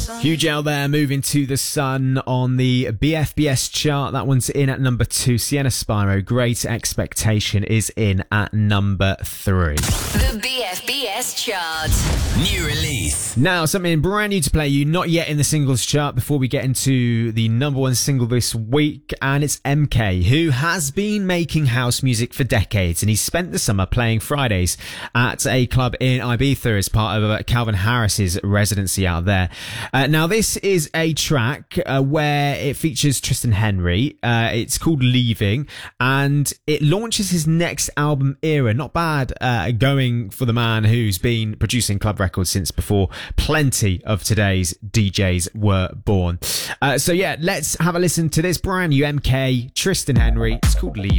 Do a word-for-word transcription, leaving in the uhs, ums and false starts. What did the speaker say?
Huge L there, moving to the sun on the B F B S chart. That one's in at number two. Sienna Spyro, Great Expectation, is in at number three. The B F B S chart. New release. Now, something brand new to play you, not yet in the singles chart, before we get into the number one single this week, and it's M K, who has been making house music for decades, and he's spent the summer playing Fridays at a club in Ibiza as part of uh, Calvin Harris's residency out there. Uh, now, this is a track uh, where it features Tristan Henry. Uh, it's called Leaving, and it launches his next album, Era. Not bad uh, going for the man who's been producing club records since before plenty of today's D Js were born. Uh, so yeah, let's have a listen to this brand new M K, Tristan Henry. It's called Leaving.